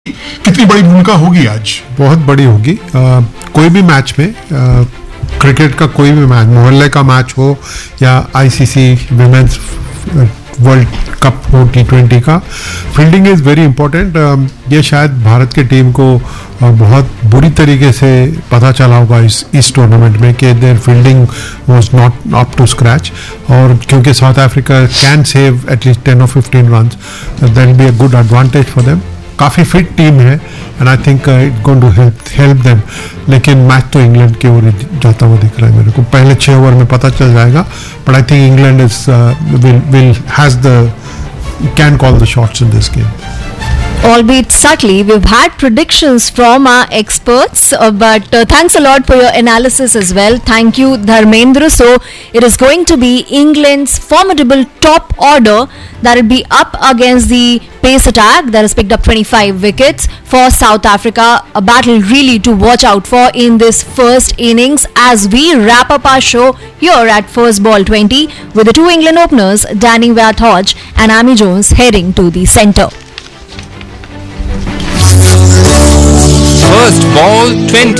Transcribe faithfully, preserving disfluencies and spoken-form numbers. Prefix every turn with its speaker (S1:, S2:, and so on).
S1: कितनी बड़ी भूमिका होगी आज?
S2: बहुत बड़ी होगी। आ, कोई भी मैच में आ, क्रिकेट का कोई भी मैच, मोहल्ले का मैच हो या आईसीसी विमेंस वर्ल्ड कप हो टी ट्वेंटी का, फील्डिंग इज़ वेरी इंपॉर्टेंट। ये शायद भारत की टीम को आ, बहुत बुरी तरीके से पता चला होगा इस इस टूर्नामेंट में कि there fielding was not up to scratch, और क्योंकि south Africa can save at least ten और fifteen runs, that will be a good advantage for them. काफ़ी फिट टीम है and I think it going to help help them. लेकिन match तो England की ओर जाता हुआ दिख रहा है मेरे को। पहले छः ओवर में पता चल जाएगा, but I think England is will will has the can call the shots in this game.
S3: Albeit subtly, we've had predictions from our experts, uh, but uh, thanks a lot for your analysis as well. Thank you, Dharmendra. So it is going to be England's formidable top order that will be up against the pace attack that has picked up twenty-five wickets for South Africa. A battle really to watch out for in this first innings as we wrap up our show here at First Ball twenty with the two England openers, Danny Wyatt Hodge and Amy Jones, heading to the centre.
S4: First Ball twenty.